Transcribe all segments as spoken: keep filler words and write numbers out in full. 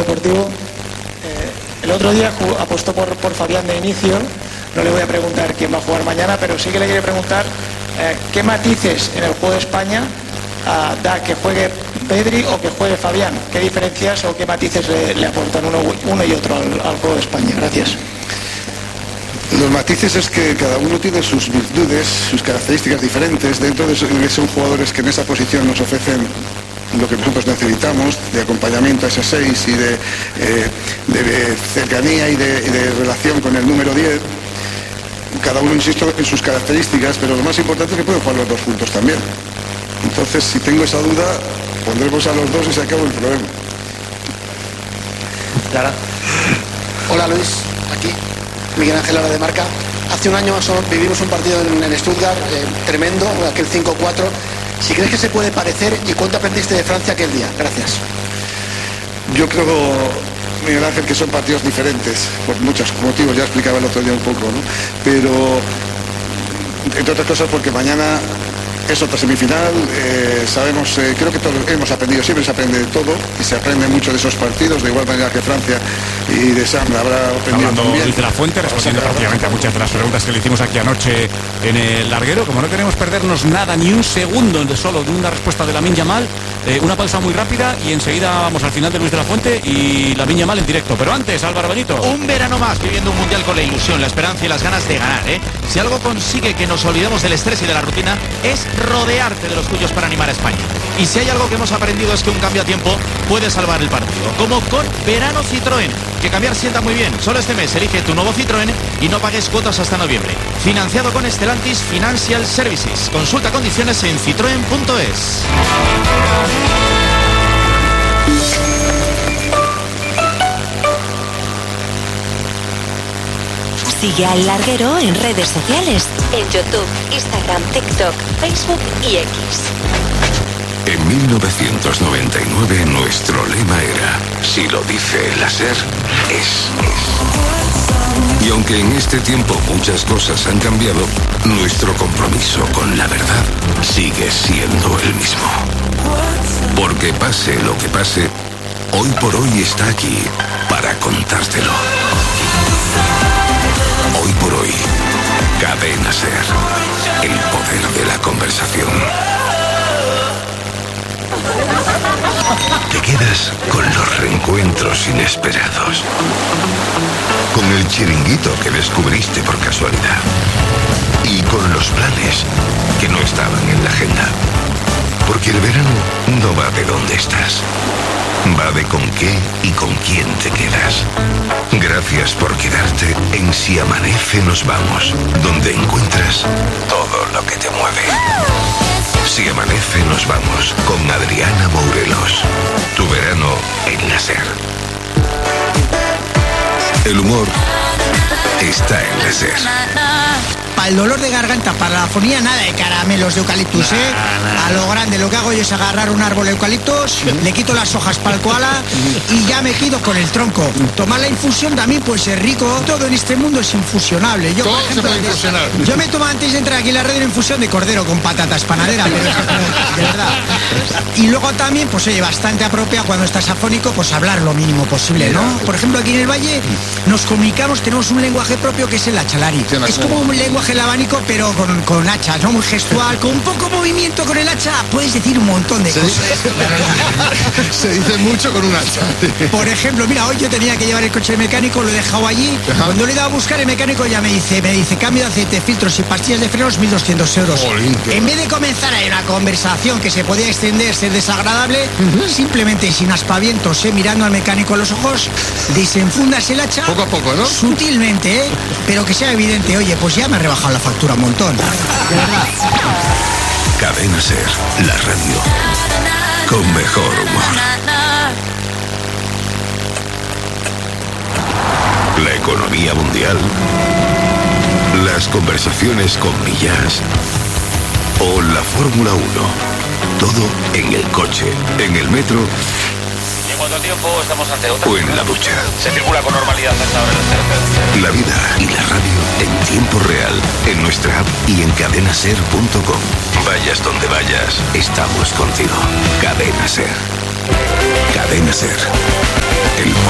Deportivo. Eh, el otro día jugó, apostó por, por Fabián de inicio. No le voy a preguntar quién va a jugar mañana, pero sí que le quiero preguntar eh, qué matices en el juego de España uh, da que juegue Pedri o que juegue Fabián. ¿Qué diferencias o qué matices le, le aportan uno, uno y otro al, al juego de España? Gracias. Los matices es que cada uno tiene sus virtudes, sus características diferentes. Dentro de eso, son jugadores que en esa posición nos ofrecen lo que nosotros necesitamos, de acompañamiento a ese seis y de, eh, de cercanía y de, de relación con el número diez. Cada uno, insisto, en sus características, pero lo más importante es que pueden jugar los dos juntos también. Entonces, si tengo esa duda, pondremos a los dos y se acabó el problema. Clara. Hola Luis, aquí Miguel Ángel Lara de Marca. Hace un año vivimos un partido en, en Stuttgart eh, tremendo, aquel cinco cuatro. Si crees que se puede parecer, ¿y cuánto aprendiste de Francia aquel día? Gracias. Yo creo, Miguel Ángel, que son partidos diferentes, por muchos motivos, ya explicaba el otro día un poco, ¿no? Pero, entre otras cosas, porque mañana es otra semifinal, eh, sabemos, eh, creo que todos hemos aprendido, siempre se aprende de todo, y se aprende mucho de esos partidos, de igual manera que Francia y de Sam habrá aprendido Hablando también. Luis de la Fuente, respondiendo prácticamente a muchas de las preguntas que le hicimos aquí anoche en el larguero. Como no queremos perdernos nada, ni un segundo de solo de una respuesta de Lamine Yamal, eh, una pausa muy rápida y enseguida vamos al final de Luis de la Fuente y Lamine Yamal en directo. Pero antes, Álvaro Benito. Un verano más viviendo un mundial con la ilusión, la esperanza y las ganas de ganar, ¿eh? Si algo consigue que nos olvidemos del estrés y de la rutina, es rodearte de los tuyos para animar a España. Y si hay algo que hemos aprendido es que un cambio a tiempo puede salvar el partido, como con Verano Citroën, que cambiar sienta muy bien. Solo este mes elige tu nuevo Citroën y no pagues cuotas hasta noviembre. Financiado con Stellantis Financial Services. Consulta condiciones en citroen punto es. Sigue al Larguero en redes sociales, en YouTube, Instagram, TikTok, Facebook y X. En mil novecientos noventa y nueve nuestro lema era: si lo dice el láser, es. Y aunque en este tiempo muchas cosas han cambiado, nuestro compromiso con la verdad sigue siendo el mismo. Porque pase lo que pase, hoy por hoy está aquí para contártelo. Hoy por hoy, Cadena Ser, el poder de la conversación. Te quedas con los reencuentros inesperados, con el chiringuito que descubriste por casualidad y con los planes que no estaban en la agenda. Porque el verano no va de dónde estás, va de con qué y con quién te quedas. Gracias por quedarte en Si Amanece Nos Vamos, donde encuentras todo lo que te mueve. Si Amanece Nos Vamos, con Adriana Mourelos. Tu verano en la Ser. El humor está en la Ser. Para el dolor de garganta, para la afonía, nada de caramelos de eucaliptus, ¿eh? A lo grande, lo que hago yo es agarrar un árbol de eucaliptus, le quito las hojas para el koala y ya me quedo con el tronco. Tomar la infusión también puede ser rico. Todo en este mundo es infusionable. Yo, Todo por ejemplo, se puede infusionar. Yo me tomo antes de entrar aquí en la red una infusión de cordero con patatas panadera, pero de verdad. Y luego también, pues oye, bastante apropiado cuando estás afónico, pues hablar lo mínimo posible, ¿no? Por ejemplo, aquí en el Valle nos comunicamos, tenemos un lenguaje propio que es el achalari. Es como un lenguaje el abanico, pero con, con hachas, ¿no? Muy gestual, con un poco movimiento con el hacha, puedes decir un montón de se cosas. Dice, se dice mucho con un hacha. Por ejemplo, mira, hoy yo tenía que llevar el coche mecánico, lo he dejado allí. Ajá. Cuando le he dado a buscar, el mecánico ya me dice, me dice, cambio de aceite, filtros y pastillas de frenos, mil doscientos euros. Jolín, en vez de comenzar ahí una conversación que se podía extender, ser desagradable, uh-huh. simplemente sin aspavientos, ¿eh? Mirando al mecánico a los ojos, desenfundas el hacha. Poco a poco, ¿no? Sutilmente, ¿eh? Pero que sea evidente, oye, pues ya me he rebajado la factura un montón. De verdad. Cadena Ser, la radio con mejor humor. La economía mundial, las conversaciones con Millás o la Fórmula uno. Todo en el coche, en el metro. ¿Y en cuánto tiempo estamos ante otra? O en la ducha. Se circula con normalidad hasta ahora en el La vida y la radio en tiempo real, en nuestra app y en cadena ser punto com. Vayas donde vayas, estamos contigo. Cadena Ser. Cadena Ser. El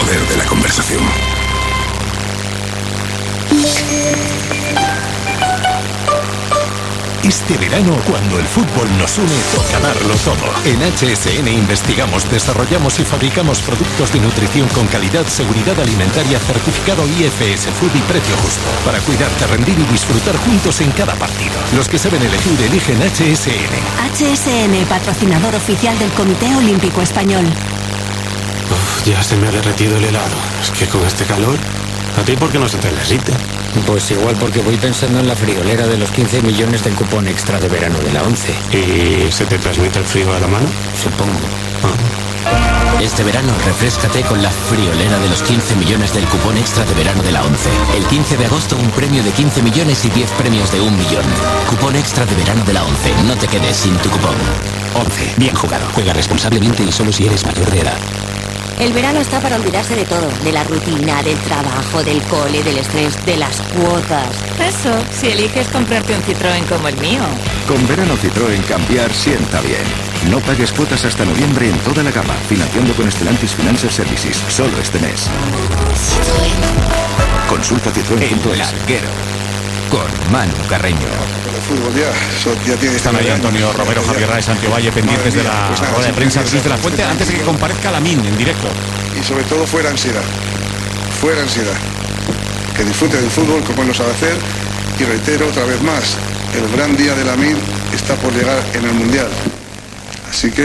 Este verano, cuando el fútbol nos une, toca darlo todo. En H S N investigamos, desarrollamos y fabricamos productos de nutrición con calidad, seguridad alimentaria, certificado I F S Food y precio justo. Para cuidarte, rendir y disfrutar juntos en cada partido. Los que saben elegir, eligen H S N. H S N, patrocinador oficial del Comité Olímpico Español. Uf, ya se me ha derretido el helado. Es que con este calor... ¿A ti por qué no se te derrite? Pues igual porque voy pensando en la friolera de los quince millones del cupón extra de verano de la ONCE. ¿Y se te transmite el frío a la mano? Supongo. Ah. Este verano refréscate con la friolera de los quince millones del cupón extra de verano de la ONCE. El quince de agosto un premio de quince millones y diez premios de un millón. Cupón extra de verano de la ONCE. No te quedes sin tu cupón. ONCE. Bien jugado. Juega responsablemente y solo si eres mayor de edad. El verano está para olvidarse de todo, de la rutina, del trabajo, del cole, del estrés, de las cuotas. Eso, si eliges comprarte un Citroën como el mío. Con verano Citroën cambiar sienta bien. No pagues cuotas hasta noviembre en toda la gama, financiando con Stellantis Financial Services, solo este mes. Citroën. Consulta Citroën punto es. Larguero, con Manu Carreño. Fútbol ya, eso ya tiene. Están ahí Antonio Romero, Javier Raez, Santiago Valle, pendientes de la pues rueda de prensa de Luis de la Fuente antes de que comparezca Lamine en directo. Y sobre todo fuera ansiedad, fuera ansiedad. Que disfrute del fútbol como él lo sabe hacer. Y reitero otra vez más, el gran día de Lamine está por llegar en el Mundial. Así que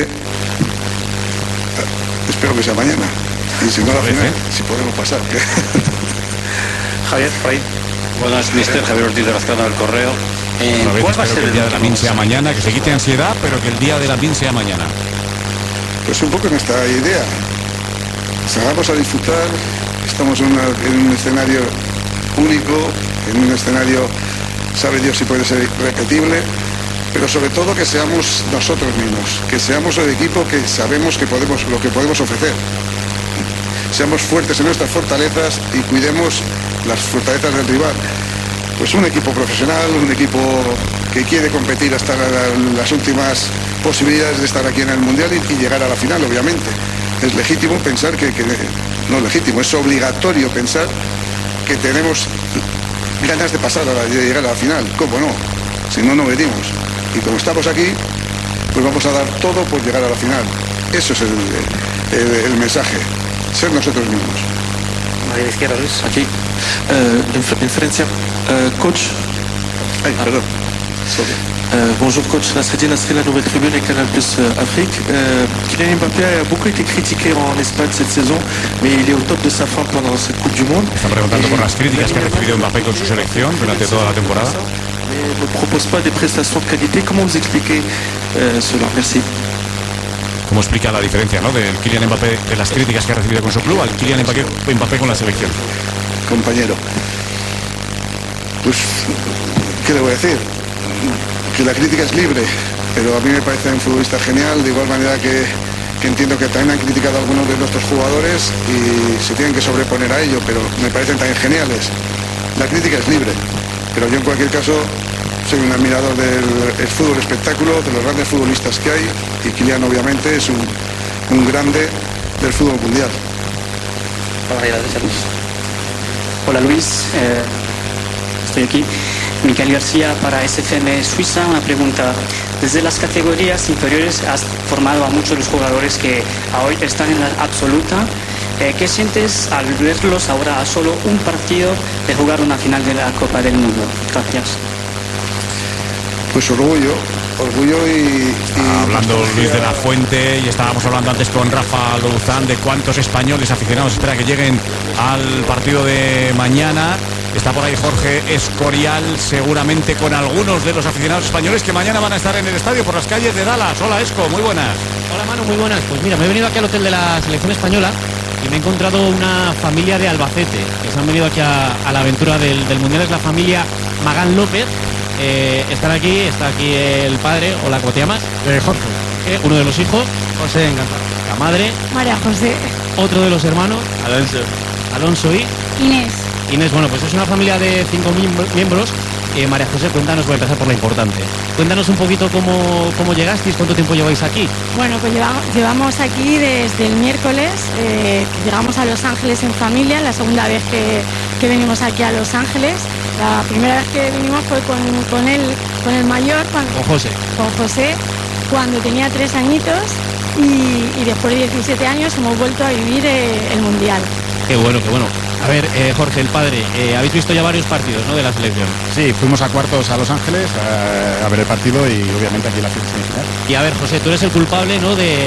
espero que sea mañana. Y si no, la final, si podemos pasar. Javier, por ahí. Buenas, mister Javier Ortiz de Lazcano del Correo. Eh, Vez, ¿Cuál va a ser que el el día de Lamine sea mañana, que se quite ansiedad, pero que el día de Lamine sea mañana? Pues un poco nuestra idea. Salgamos a disfrutar, estamos en, una, en un escenario único, en un escenario, sabe Dios si puede ser repetible, pero sobre todo que seamos nosotros mismos, que seamos el equipo que sabemos que podemos, lo que podemos ofrecer. Seamos fuertes en nuestras fortalezas y cuidemos las fortalezas del rival. Pues un equipo profesional, un equipo que quiere competir hasta la, la, las últimas posibilidades de estar aquí en el Mundial y, y llegar a la final, obviamente. Es legítimo pensar que, que, no es legítimo, es obligatorio pensar que tenemos ganas de pasar, a la, de llegar a la final. ¿Cómo no? Si no, no venimos. Y como estamos aquí, pues vamos a dar todo por llegar a la final. Eso es el, el, el mensaje, ser nosotros mismos. María Izquierda, Luis, aquí. Uh, inferencia, uh, coach. Ay, perdón. Sorry. Euh, bonjour coach, Nasreddin Nasri, la Nouvelle Tribune et Canal Plus euh, Afrique. Euh, Kylian Mbappé a beaucoup été critiqué en Espagne cette saison, mais il est au top de sa forme pendant cette Coupe du Monde. Está preguntando por las críticas que ha recibido Mbappé con su selección durante toda la temporada. Mais ne propose pas des prestations de qualité. Comment vous expliquez euh, cela? Merci. ¿Cómo explica la diferencia, ¿no?, del Kylian Mbappé, de las críticas que ha recibido con su club, al Kylian Mbappé, Mbappé con la selección? Compañero, pues, ¿qué le voy a decir? Que la crítica es libre, pero a mí me parece un futbolista genial, de igual manera que, que entiendo que también han criticado a algunos de nuestros jugadores y se tienen que sobreponer a ello, pero me parecen también geniales. La crítica es libre, pero yo en cualquier caso soy un admirador del el fútbol espectáculo, de los grandes futbolistas que hay, y Kylian obviamente es un, un grande del fútbol mundial. Hola Luis, eh, estoy aquí. Miquel García para S F M Suiza. Una pregunta. Desde las categorías inferiores has formado a muchos de los jugadores que hoy están en la absoluta. Eh, ¿Qué sientes al verlos ahora a solo un partido de jugar una final de la Copa del Mundo? Gracias. Pues orgullo, orgullo y... y hablando Luis de la Fuente, y estábamos hablando antes con Rafa Louzán de cuántos españoles aficionados espera que lleguen al partido de mañana. Está por ahí Jorge Escorial, seguramente con algunos de los aficionados españoles que mañana van a estar en el estadio por las calles de Dallas. Hola Esco, muy buenas. Hola Manu, muy buenas. Pues mira, me he venido aquí al hotel de la selección española y me he encontrado una familia de Albacete que se han venido aquí a, a la aventura del, del Mundial. Es la familia Magán López. Eh, están aquí, está aquí el padre. Hola, ¿cómo te llamas? Eh, Jorge. Eh, uno de los hijos. José, encantado. La madre. María José. Otro de los hermanos. Alonso. Alonso y... Inés. Inés, bueno, pues es una familia de cinco miembros. Eh, María José, cuéntanos, voy a empezar por lo importante. Cuéntanos un poquito cómo, cómo llegasteis, cuánto tiempo lleváis aquí. Bueno, pues llevamos, llevamos aquí desde el miércoles, eh, llegamos a Los Ángeles en familia, la segunda vez que, que venimos aquí a Los Ángeles. La primera vez que vinimos fue con, con él, con el mayor, cuando, Con José. con José, cuando tenía tres añitos y, y después de diecisiete años hemos vuelto a vivir eh, el Mundial. Qué bueno, qué bueno. A ver, eh, Jorge, el padre, eh, habéis visto ya varios partidos, ¿no?, de la selección. Sí, fuimos a cuartos a Los Ángeles a, a ver el partido y obviamente aquí la semifinal. Y a ver, José, tú eres el culpable, ¿no?, de,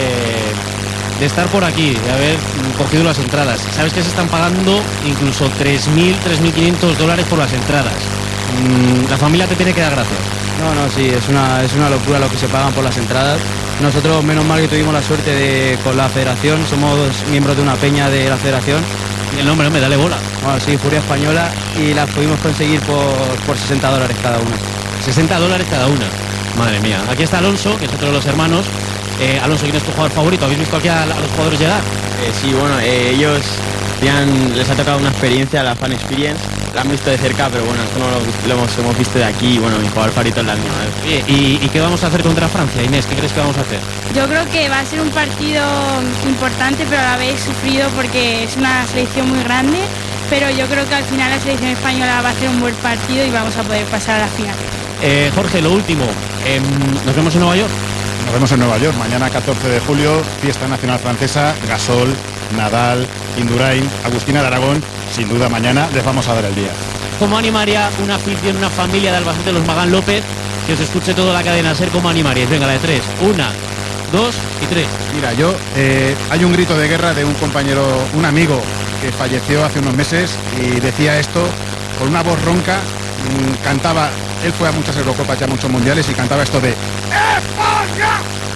de estar por aquí, de haber cogido las entradas. Sabes que se están pagando incluso tres mil, tres mil quinientos dólares por las entradas. Mm, la familia te tiene que dar gracias. No, no, sí, es una, es una locura lo que se pagan por las entradas. Nosotros, menos mal que tuvimos la suerte de, con la federación, somos miembros de una peña de la federación. El nombre, hombre, dale bola. Bueno, sí, Furia Española, y las pudimos conseguir por, por sesenta dólares cada una. sesenta dólares cada una. Madre mía. Aquí está Alonso, que es otro de los hermanos. Eh, Alonso, ¿quién es tu jugador favorito? ¿Habéis visto aquí a, a los jugadores llegar? Eh, sí, bueno, eh, ellos han, les ha tocado una experiencia, la Fan Experience. La han visto de cerca, pero bueno, esto no lo, lo hemos, hemos visto de aquí y bueno, mi jugador favorito es la mía. ¿eh? ¿Y, ¿Y qué vamos a hacer contra Francia, Inés? ¿Qué crees que vamos a hacer? Yo creo que va a ser un partido importante, pero a la vez sufrido porque es una selección muy grande, pero yo creo que al final la selección española va a hacer un buen partido y vamos a poder pasar a la final. Eh, Jorge, lo último, eh, ¿nos vemos en Nueva York? Nos vemos en Nueva York, mañana catorce de julio, fiesta nacional francesa, Gasol, Nadal, Indurain, Agustina de Aragón. Sin duda mañana les vamos a dar el día. ¿Cómo animaría una afición, una familia de Albacete, los Magán López, que os escuche toda la cadena SER? ¿Cómo animaríais? Venga, la de tres. Una, dos y tres. Mira, yo, eh, hay un grito de guerra de un compañero, un amigo que falleció hace unos meses y decía esto con una voz ronca, mmm, cantaba, él fue a muchas Eurocopas, ya a muchos mundiales y cantaba esto de ¡España!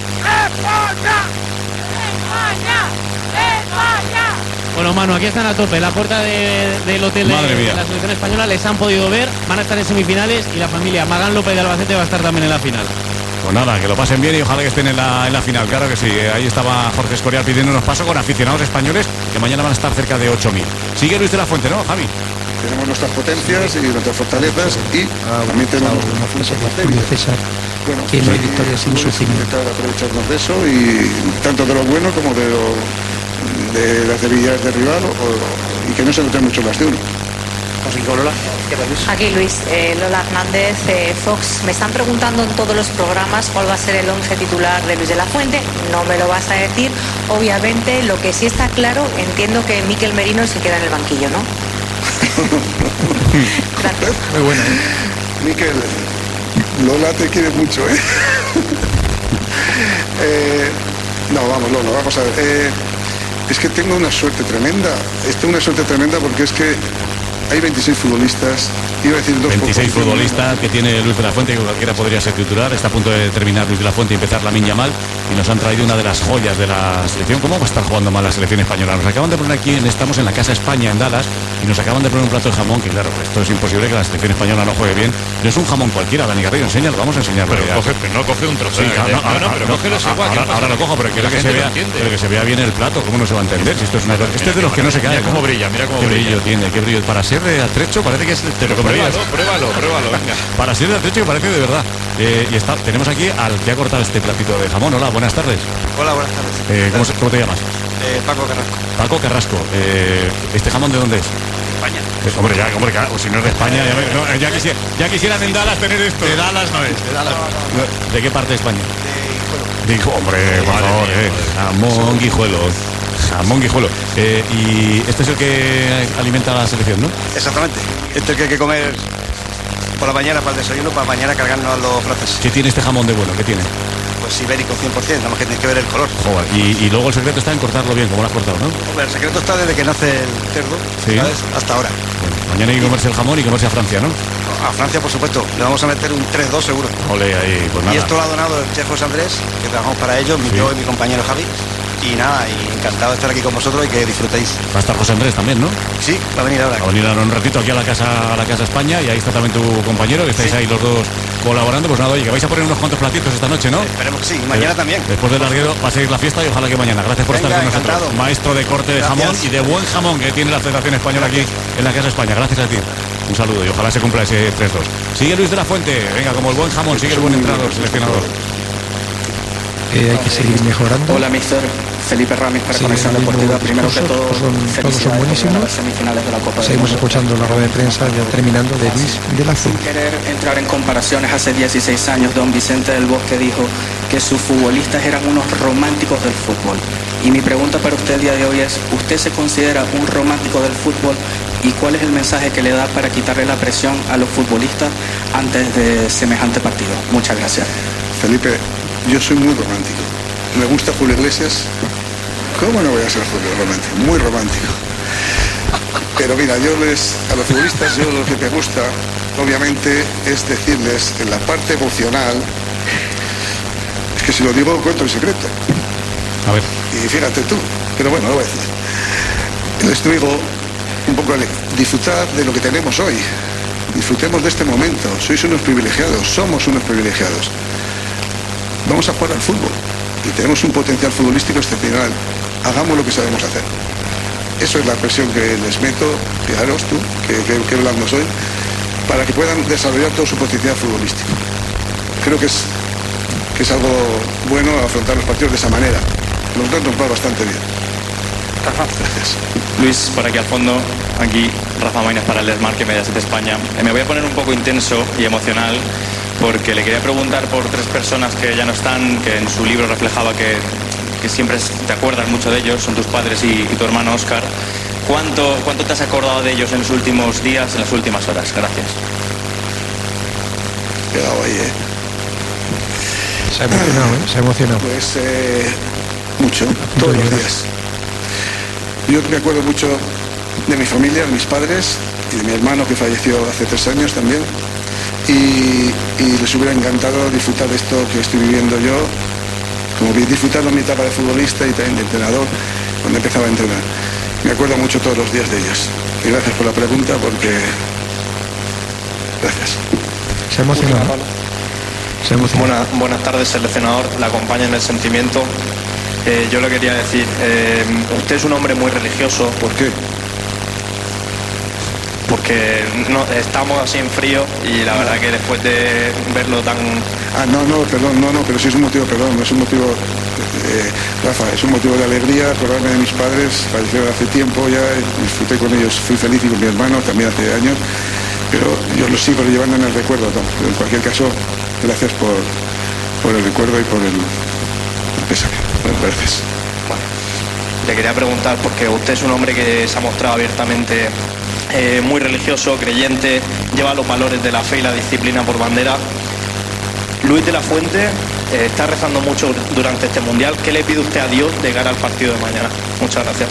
¡España! ¡España! ¡España! Bueno, Manu, aquí están a tope. La puerta de, del hotel de, de la selección española les han podido ver, van a estar en semifinales y la familia Magán López de Albacete va a estar también en la final. Pues nada, que lo pasen bien y ojalá que estén en la, en la final, claro que sí. Ahí estaba Jorge Escorial pidiéndonos paso con aficionados españoles que mañana van a estar cerca de ocho mil. Sigue Luis de la Fuente, ¿no, Javi? Tenemos nuestras potencias y nuestras fortalezas y ah, también tenemos una fuerza César. Bueno, que no hay victorias sin sufrimiento. Intentar aprovecharnos de eso y tanto de lo bueno como de, lo, de las debilidades del rival o, y que no se noten mucho las de uno. Aquí Luis, eh, Lola Hernández, eh, Fox, me están preguntando en todos los programas cuál va a ser el once titular de Luis de la Fuente, no me lo vas a decir, obviamente lo que sí está claro, entiendo que Mikel Merino se queda en el banquillo, ¿no? Gracias. Muy bueno, ¿eh? Mikel, Lola te quiere mucho, ¿eh? eh no, vamos, Lola, vamos a ver. Eh, es que tengo una suerte tremenda, tengo una suerte tremenda porque es que hay veintiséis futbolistas, iba a decir dos veintiséis futbolistas que tiene Luis de la Fuente, que cualquiera podría ser titular. Está a punto de terminar Luis de la Fuente y empezar Lamine Yamal, y nos han traído una de las joyas de la selección. ¿Cómo va a estar jugando mal la selección española? Nos acaban de poner aquí, estamos en la Casa España en Dallas, y nos acaban de poner un plato de jamón, que claro, esto es imposible que la selección española no juegue bien. No es un jamón cualquiera, Dani Garrido, enséñalo, vamos a enseñarlo. Pero, coge, pero no coge un trozo. Sí, no, no, no, pero cógelo igual. Ahora, ahora lo cojo, pero quiero que se vea, pero que se vea bien el plato. ¿Cómo no se va a entender? Si esto es una cosa. Este es de los que no se cae. Mira cómo brilla, mira cómo qué brilla. brillo tiene, qué brillo. Para ser de atrecho parece que es. Te lo pruébalo, pruébalo, pruébalo, venga. Para ser de atrecho que parece de verdad. Eh, y está, tenemos aquí al que ha cortado este platito de jamón. Hola, buenas tardes. Hola, buenas tardes. Eh, ¿cómo, ¿Cómo te llamas? Eh, Paco Carrasco. Paco Carrasco. Eh, ¿Este jamón de dónde es? España. Pues, hombre, ya, hombre, o si no es de España, ya, no, ya, quisiera, ya quisieran en Dallas tener esto. De Dallas no es, de Dallas. No, no, no. ¿De qué parte de España? De Guijuelo. Dijo, hombre, por favor, eh. Jamón Guijuelo. Jamón Guijuelo. Eh, y este es el que alimenta a la selección, ¿no? Exactamente. Este es el que hay que comer por la mañana para el desayuno, para mañana cargarnos a los franceses. ¿Qué tiene este jamón de bueno? ¿Qué tiene? Pues ibérico cien por ciento, nada más que tienes que ver el color. Joder, y, y luego el secreto está en cortarlo bien, como lo has cortado, ¿no? Hombre, el secreto está desde que nace el cerdo, ¿sí? ¿Sabes? Hasta ahora. Bueno, mañana hay que comerse el jamón y comerse a Francia, ¿no? A Francia, por supuesto. Le vamos a meter un tres dos seguro. Ole, ahí, pues nada. Y esto lo ha donado el chef José Andrés, que trabajamos para ellos, sí. yo y mi compañero Javi. Y nada, y encantado de estar aquí con vosotros y que disfrutéis. Va a estar José Andrés también, ¿no? Sí, va a venir ahora. Va a venir ahora un ratito aquí a la casa a la casa España, y ahí está también tu compañero, que estáis sí. ahí los dos colaborando. Pues nada, oye, que vais a poner unos cuantos platitos esta noche, ¿no? Esperemos que sí, y mañana eh, también. Después del larguero va a seguir la fiesta y ojalá que mañana. Gracias por Venga, estar con nosotros. encantado. Maestro de corte de Gracias. jamón y de buen jamón que tiene la Federación Española aquí en la Casa España. Gracias a ti. Un saludo y ojalá se cumpla ese tres dos. Sigue Luis de la Fuente, venga, como el buen jamón, sigue el buen entrenador, seleccionador. Eh, hay que seguir mejorando. Hola, mister. Felipe Ramis para Conexión Deportiva. Primero que todo, felicidades por llegar a las semifinales de la Copa del Seguimos Mundo. escuchando la rueda de prensa ya terminando de Luis de la Fuente. Sin querer entrar en comparaciones, hace dieciséis años don Vicente del Bosque dijo que sus futbolistas eran unos románticos del fútbol. Y mi pregunta para usted el día de hoy es, ¿usted se considera un romántico del fútbol? ¿Y cuál es el mensaje que le da para quitarle la presión a los futbolistas antes de semejante partido? Muchas gracias. Felipe, yo soy muy romántico. Me gusta Julio Iglesias. ¿Cómo no voy a ser Julio romántico? Muy romántico. Pero mira, yo les, a los futbolistas, yo lo que me gusta, obviamente, es decirles en la parte emocional, es que si lo digo, cuento el secreto. A ver. Y fíjate tú, pero bueno, lo voy a decir. Les digo un poco, disfrutar de lo que tenemos hoy. Disfrutemos de este momento. Sois unos privilegiados, somos unos privilegiados. Vamos a jugar al fútbol y tenemos un potencial futbolístico excepcional. Hagamos lo que sabemos hacer. Eso es la presión que les meto, fijaros tú, que, que, que hablamos hoy, para que puedan desarrollar todo su potencial futbolístico. Creo que es, que es algo bueno afrontar los partidos de esa manera. Nos lo han tomado bastante bien. Rafa, gracias. Luis, por aquí al fondo, aquí Rafa Maínez para el Desmarque Mediaset España. Eh, me voy a poner un poco intenso y emocional porque le quería preguntar por tres personas que ya no están, que en su libro reflejaba que, que siempre te acuerdas mucho de ellos, son tus padres y, y tu hermano Óscar. ¿Cuánto, ¿Cuánto te has acordado de ellos en los últimos días, en las últimas horas? Gracias. Cuidado ahí, ¿eh? Se ha emocionado, ¿eh? Se ha emocionado. Pues eh, mucho, todos los días. Yo me acuerdo mucho de mi familia, de mis padres y de mi hermano que falleció hace tres años también. Y, y les hubiera encantado disfrutar de esto que estoy viviendo yo, como vi disfrutando mi etapa de futbolista y también de entrenador cuando empezaba a entrenar. Me acuerdo mucho todos los días de ellos. Y gracias por la pregunta porque... Gracias. Se ha emocionado. Se ha emocionado. Buena, buenas tardes, seleccionador. La acompaña en el sentimiento. Eh, yo le quería decir, eh, usted es un hombre muy religioso. ¿Por qué? Porque no, estamos así en frío y la verdad que después de verlo tan... Ah, no, no, perdón, no, no, pero sí es un motivo, perdón, no es un motivo, eh, Rafa, es un motivo de alegría acordarme de mis padres, fallecieron hace tiempo ya, disfruté con ellos, fui feliz y con mi hermano también hace años, pero yo los sigo llevando en el recuerdo, ¿no? Pero en cualquier caso, gracias por, por el recuerdo y por el, el pésame. Bueno, gracias. Bueno, le quería preguntar, porque usted es un hombre que se ha mostrado abiertamente eh, muy religioso, creyente, lleva los valores de la fe y la disciplina por bandera. Luis de la Fuente eh, está rezando mucho durante este Mundial. ¿Qué le pide usted a Dios de cara al partido de mañana? Muchas gracias.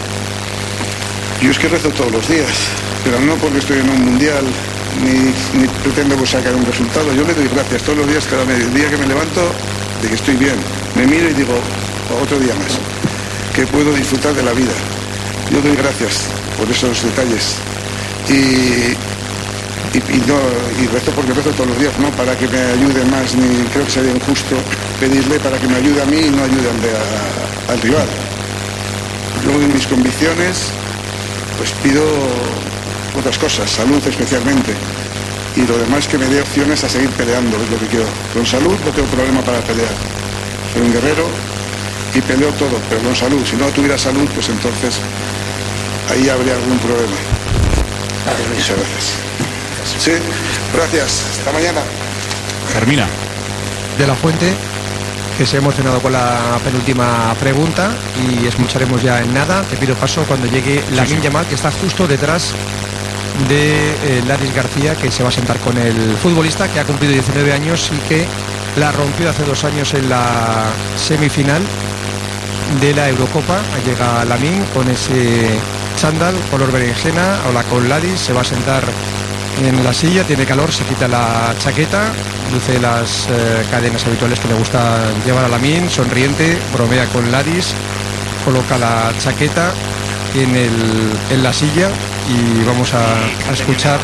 Yo es que rezo todos los días, pero no porque estoy en un Mundial, ni, ni pretendo sacar un resultado. Yo le doy gracias todos los días, cada día que me levanto, de que estoy bien. Me miro y digo, otro día más, que puedo disfrutar de la vida. Yo doy gracias por esos detalles. Y... Y, y, no, y rezo porque rezo todos los días, no para que me ayude más, ni creo que sería injusto pedirle para que me ayude a mí y no ayude a, a, al rival. Luego de mis convicciones, pues pido otras cosas, salud especialmente, y lo demás que me dé opciones a seguir peleando, es lo que quiero. Con salud no tengo problema para pelear, soy un guerrero y peleo todo, pero con salud. Si no tuviera salud, pues entonces ahí habría algún problema. Muchas gracias. Sí, gracias. Hasta mañana. Termina. De la Fuente, que se ha emocionado con la penúltima pregunta y escucharemos ya en nada. Te pido paso cuando llegue Lamine Yamal, que está justo detrás de eh, Laris García, que se va a sentar con el futbolista que ha cumplido diecinueve años y que la rompió hace dos años en la semifinal de la Eurocopa. Llega Lamine con ese chándal color berenjena, habla con Laris, se va a sentar en la silla, tiene calor, se quita la chaqueta, luce las eh, cadenas habituales que le gusta llevar a Lamine, sonriente, bromea con Laris, coloca la chaqueta en, el, en la silla y vamos a, a escuchar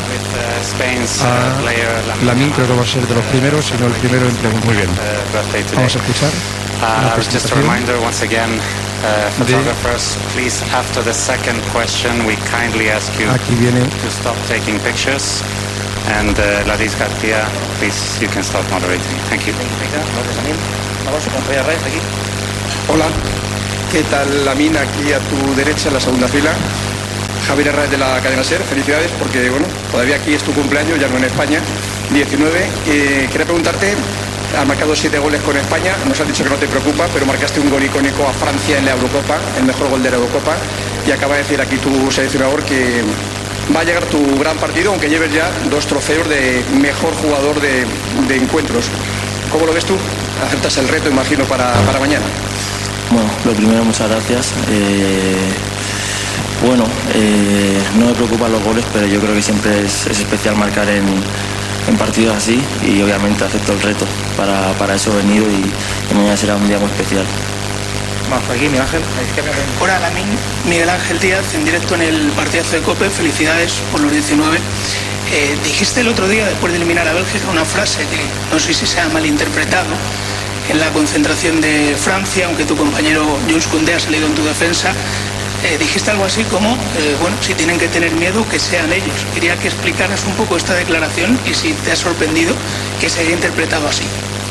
a Lamine, creo que va a ser de los primeros, si no el primero en preguntar. Muy bien. Vamos a escuchar. Uh, just a reminder once again, uh, photographers, please, after the second question, we kindly ask you to stop taking pictures. And uh, Laris García, please, you can start moderating. Thank you. Hola. ¿Qué tal, Lamine, aquí a tu derecha, en la segunda fila? Javier Herrera de la cadena SER, felicidades, porque bueno, todavía aquí es tu cumpleaños, ya no en España, diecinueve. Eh, quería preguntarte, has marcado siete goles con España, nos has dicho que no te preocupa, pero marcaste un gol icónico a Francia en la Eurocopa, el mejor gol de la Eurocopa, y acaba de decir aquí tu seleccionador que va a llegar tu gran partido, aunque lleves ya dos trofeos de mejor jugador de, de encuentros. ¿Cómo lo ves tú? ¿Aceptas el reto, imagino, para, para mañana? Bueno, lo primero, muchas gracias. Eh, bueno, eh, no me preocupan los goles, pero yo creo que siempre es, es especial marcar en, en partidos así y obviamente acepto el reto. Para, para eso he venido y, y mañana será un día muy especial. Vamos, aquí Miguel Ángel. Hola, Lamine. Miguel Ángel Díaz, en directo en el partidazo de COPE. Felicidades por los diecinueve. Eh, dijiste el otro día, después de eliminar a Bélgica, una frase que no sé si se ha malinterpretado en la concentración de Francia, aunque tu compañero Jules Koundé ha salido en tu defensa. Eh, dijiste algo así como, eh, bueno, si tienen que tener miedo, que sean ellos. Quería que explicaras un poco esta declaración y si te ha sorprendido que se haya interpretado así.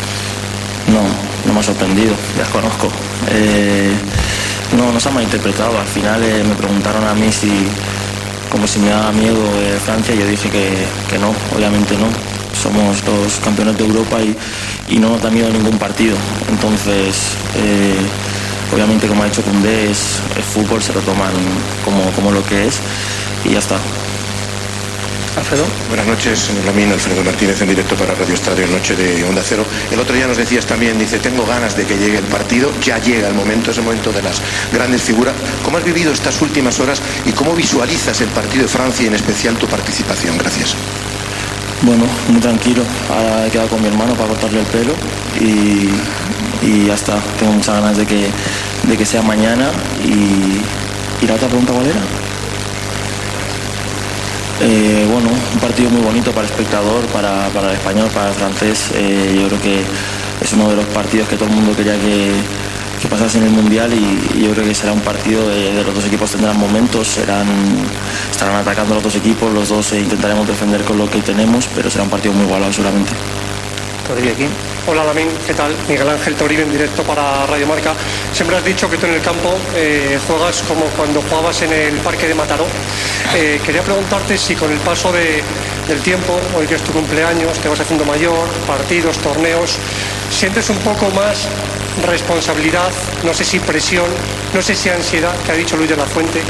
No, no me ha sorprendido, ya os conozco. Eh, no, no se ha malinterpretado. Al final eh, me preguntaron a mí si, como si me daba miedo eh, Francia, y yo dije que, que no, obviamente no. Somos los campeones de Europa y, y no nos da miedo ningún partido. Entonces, eh, obviamente, como ha dicho Koundé, es, es fútbol, se lo toman como, como lo que es y ya está. Alfredo. Buenas noches, Lamine. Alfredo Martínez en directo para Radio Estadio, noche de Onda Cero. El otro día nos decías también, dice, tengo ganas de que llegue el partido, ya llega el momento, es el momento de las grandes figuras. ¿Cómo has vivido estas últimas horas y cómo visualizas el partido de Francia y en especial tu participación? Gracias. Bueno, muy tranquilo. Ahora he quedado con mi hermano para cortarle el pelo y, y ya está. Tengo muchas ganas de que, de que sea mañana. Y, ¿y la otra pregunta cuál era? Eh, bueno, un partido muy bonito para el espectador, para, para el español, para el francés. Eh, yo creo que es uno de los partidos que todo el mundo quería que, que pasase en el Mundial y, y yo creo que será un partido de, de los dos equipos tendrán momentos, serán, estarán atacando los dos equipos, los dos eh, intentaremos defender con lo que tenemos, pero será un partido muy igualado seguramente. Aquí. Hola, Lamine, ¿qué tal? Miguel Ángel Toribio en directo para Radio Marca. Siempre has dicho que tú en el campo eh, juegas como cuando jugabas en el Parque de Mataró. Eh, quería preguntarte si con el paso de, del tiempo, hoy que es tu cumpleaños, te vas haciendo mayor, partidos, torneos, sientes un poco más responsabilidad, no sé si presión, no sé si ansiedad, que ha dicho Luis de la Fuente.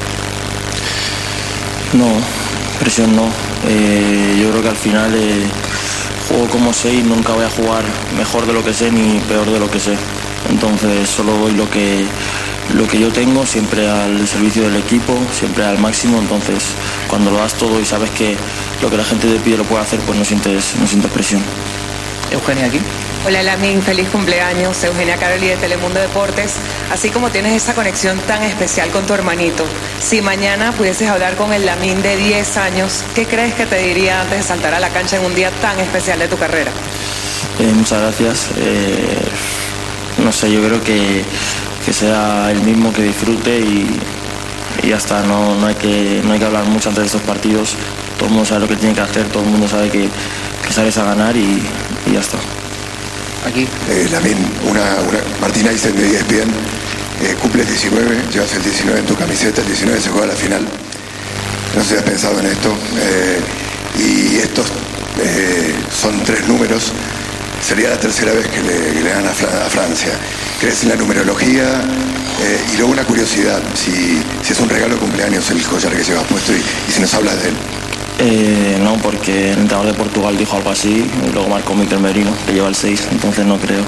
No, presión no. Eh, yo creo que al final eh, juego como sé y nunca voy a jugar mejor de lo que sé ni peor de lo que sé. Entonces solo doy lo que, lo que yo tengo, siempre al servicio del equipo, siempre al máximo. Entonces cuando lo das todo y sabes que lo que la gente te pide lo puede hacer, pues no sientes, no sientes presión. Eugenia aquí. Hola, Lamine, feliz cumpleaños. Eugenia Caroli de Telemundo Deportes. Así como tienes esa conexión tan especial con tu hermanito, si mañana pudieses hablar con el Lamine de diez años, ¿qué crees que te diría antes de saltar a la cancha en un día tan especial de tu carrera? Eh, muchas gracias. Eh, no sé, yo creo que, que sea el mismo, que disfrute y, y ya está. No, no, hay que, no hay que hablar mucho antes de estos partidos. Todo el mundo sabe lo que tiene que hacer, todo el mundo sabe que, que sales a ganar y, y ya está. Aquí. Eh, Lamine, una, una, Martina Eisen de E S P N, eh, cumples diecinueve, llevas el diecinueve en tu camiseta, el diecinueve se juega la final. No sé si has pensado en esto. Eh, y estos eh, son tres números. Sería la tercera vez que le, que le dan a, Fra- a Francia. ¿Crees en la numerología? Eh, y luego una curiosidad, si, si es un regalo de cumpleaños el collar que llevas puesto y, y si nos hablas de él. Eh, no, porque el entrenador de Portugal dijo algo así, y luego marcó Mikel Merino, que lleva el seis, entonces no creo.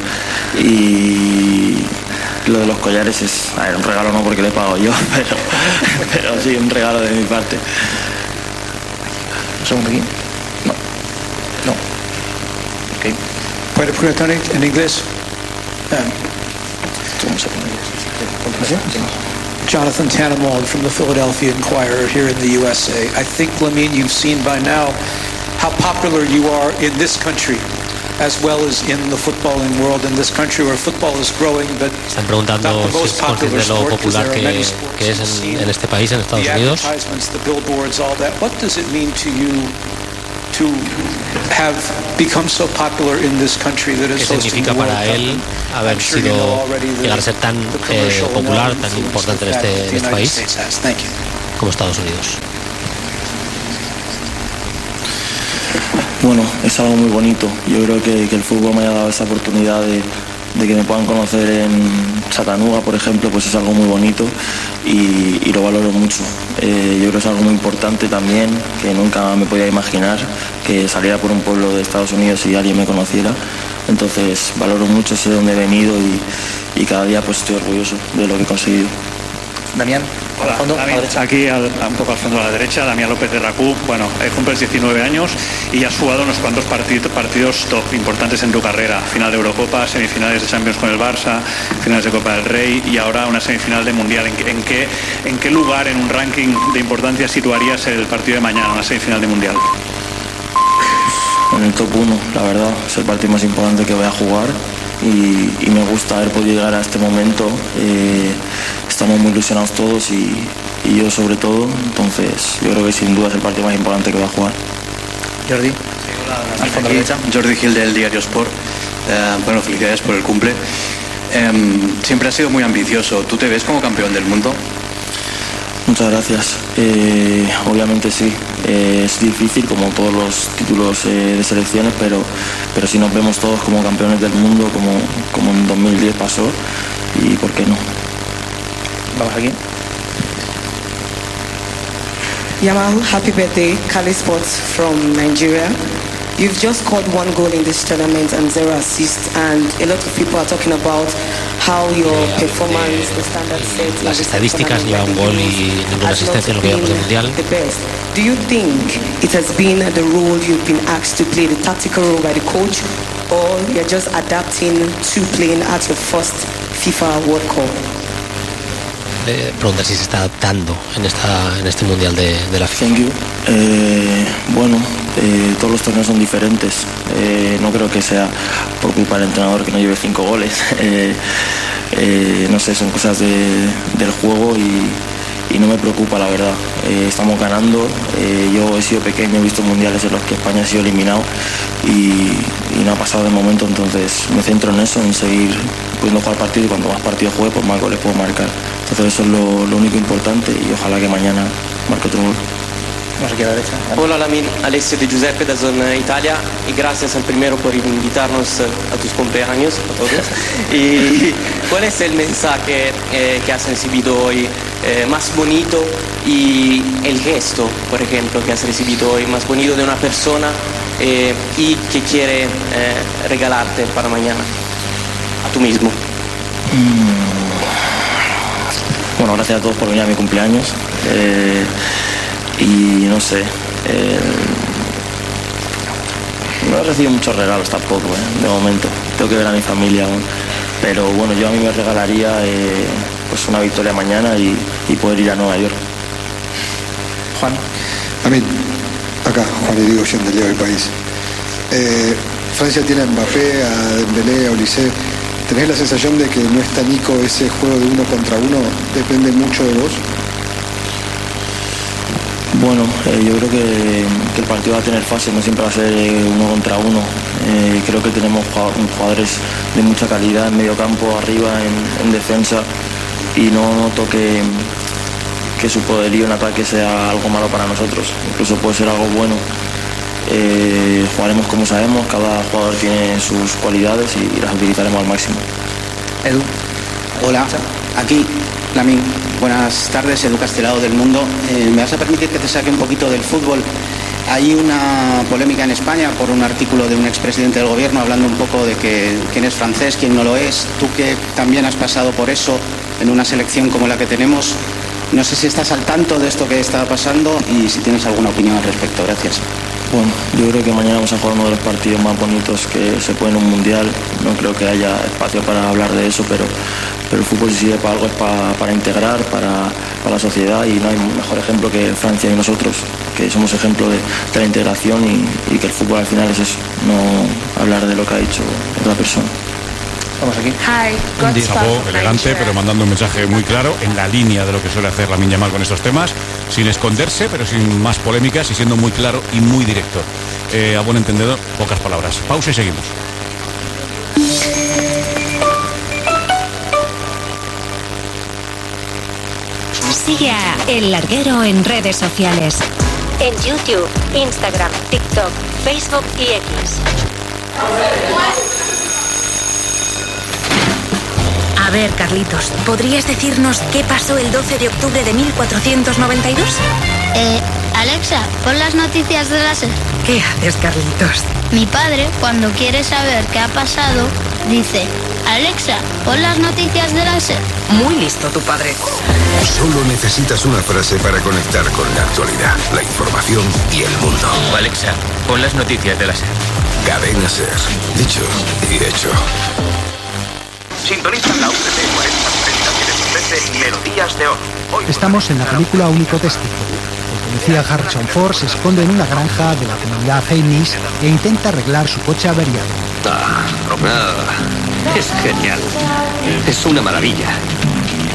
Y lo de los collares es, a ver, un regalo no porque le he pagado yo, pero, pero sí, un regalo de mi parte. Un segundo aquí. No. No. Ok. ¿Puede preguntar en inglés? Un segundo. Jonathan Tannenwald from the Philadelphia Inquirer here in the U S A. I think, Lamine, you've seen by now how popular you are in this country as well as in the footballing world in this country where football is growing, but están preguntando si es consciente de lo popular que, que es en, en este país, en Estados the Unidos. advertisements, the billboards, all that. What does it mean to you to to have become so popular in this country that ¿Qué is hosting significa the World para Cup? él haber sido, llegar a ser tan eh, popular, tan importante en este, en este país como Estados Unidos? Bueno, es algo muy bonito. Yo creo que, que el fútbol me haya dado esa oportunidad de, de que me puedan conocer en Chattanooga, por ejemplo, pues es algo muy bonito y, y lo valoro mucho. Eh, yo creo que es algo muy importante también, que nunca me podía imaginar que saliera por un pueblo de Estados Unidos y alguien me conociera. Entonces valoro mucho, sé de dónde he venido y, y cada día pues estoy orgulloso de lo que he conseguido. Damián. Hola, fondo, Damián, aquí al, un poco al fondo a la derecha, Damián López de Racú. Bueno, eh, cumples diecinueve años y has jugado unos cuantos partidos, partidos top importantes en tu carrera. Final de Eurocopa, semifinales de Champions con el Barça, finales de Copa del Rey y ahora una semifinal de Mundial. ¿En, en, qué, ¿En qué lugar en un ranking de importancia situarías el partido de mañana, una semifinal de Mundial? En el top uno, la verdad, es el partido más importante que voy a jugar y, y me gusta haber podido llegar a este momento. Eh, estamos muy ilusionados todos y, y yo sobre todo, entonces yo creo que sin duda es el partido más importante que voy a jugar. Jordi. Sí, hola, al fondo derecha. Jordi Gil del Diario Sport. Eh, bueno, felicidades por el cumple. Eh, siempre has sido muy ambicioso. ¿Tú te ves como campeón del mundo? Muchas gracias. Eh, obviamente sí. Eh, es difícil como todos los títulos eh, de selecciones, pero, pero si nos vemos todos como campeones del mundo, como, como en dos mil diez pasó, y por qué no. Vamos aquí. Yamal, happy birthday. Kali Sports from Nigeria. You've just scored one goal in this tournament and zero assists, and a lot of people are talking about how your performance, the standard set. Las estadísticas, lleva un gol y ninguna asistencia en lo que llevamos de mundial. The best. Do you think it has been the role you've been asked to play, the tactical role by the coach, or you're just adapting to playing at your first FIFA World Cup? Eh, pregunta si se está adaptando en esta en este mundial de, de la FIFA. Thank you. Eh, bueno, eh, todos los torneos son diferentes. Eh, no creo que sea por culpa del entrenador que no lleve cinco goles. Eh, eh, no sé, son cosas de, del juego y, y no me preocupa, la verdad. Eh, estamos ganando. Eh, yo he sido pequeño, he visto mundiales en los que España ha sido eliminado y, y no ha pasado de momento, entonces me centro en eso, en seguir pudiendo jugar partido y cuando más partidos juegue, pues más goles puedo marcar. Entonces eso es lo, lo único importante y ojalá que mañana marque otro gol. Vamos aquí a la derecha. Hola Lamin, Alessio de Giuseppe de Zona Italia y gracias al primero por invitarnos a tus cumpleaños a todos. ¿Y cuál es el mensaje eh, que has recibido hoy eh, más bonito y el gesto, por ejemplo, que has recibido hoy más bonito de una persona eh, y que quiere eh, regalarte para mañana a tú mismo? Mm. Bueno, gracias a todos por venir a mi cumpleaños. Eh, y no sé, eh, no he recibido muchos regalos tampoco, eh, de momento. Tengo que ver a mi familia aún. Pero bueno, yo a mí me regalaría eh, pues una victoria mañana y, y poder ir a Nueva York. Juan. A mí, acá, Juan y Diego, del Diario del País. Eh, Francia tiene a Mbappé, a Dembélé, a Olise. ¿Tenés la sensación de que no está Nico ese juego de uno contra uno? ¿Depende mucho de vos? Bueno, eh, yo creo que, que el partido va a tener fase, no siempre va a ser eh, uno contra uno. Eh, creo que tenemos jugadores de mucha calidad en medio campo, arriba, en, en defensa, y no noto que, que su poderío en ataque sea algo malo para nosotros. Incluso puede ser algo bueno. Eh, jugaremos como sabemos, cada jugador tiene sus cualidades y las utilizaremos al máximo. Edu. Hola, aquí Lamin. Buenas tardes, Edu Castelao del Mundo. Eh, ¿Me vas a permitir que te saque un poquito del fútbol? Hay una polémica en España por un artículo de un expresidente del gobierno hablando un poco de que quién es francés, quién no lo es. Tú que también has pasado por eso en una selección como la que tenemos, no sé si estás al tanto de esto que está pasando y si tienes alguna opinión al respecto. Gracias. Bueno, yo creo que mañana vamos a jugar uno de los partidos más bonitos que se puede en un mundial. No creo que haya espacio para hablar de eso, pero, pero el fútbol si sirve para algo es para, para integrar, para, para la sociedad, y no hay mejor ejemplo que Francia y nosotros, que somos ejemplo de, de la integración y, y que el fútbol al final es eso, no hablar de lo que ha dicho otra persona. Estamos aquí. Hi, Chapó, elegante, pero mandando un mensaje muy claro, en la línea de lo que suele hacer Lamine Yamal con estos temas, sin esconderse, pero sin más polémicas y siendo muy claro y muy directo. Eh, a buen entendedor, pocas palabras. Pausa y seguimos. Sigue a El Larguero en redes sociales. En YouTube, Instagram, TikTok, Facebook y X. A ver, Carlitos, ¿podrías decirnos qué pasó el doce de octubre de mil cuatrocientos noventa y dos? Eh, Alexa, pon las noticias de la SER. ¿Qué haces, Carlitos? Mi padre, cuando quiere saber qué ha pasado, dice: Alexa, pon las noticias de la SER. Muy listo tu padre. Solo necesitas una frase para conectar con la actualidad, la información y el mundo. Alexa, pon las noticias de la SER. Cadena SER. Dicho y hecho. Sintonizan la U T C cuarenta treinta que les ofrece Melodías de Oro. Hoy Estamos en la película Único Testigo. El policía Harrison Ford se esconde en una granja de la comunidad Amish e intenta arreglar su coche averiado. Ah, ah, es genial. Es una maravilla.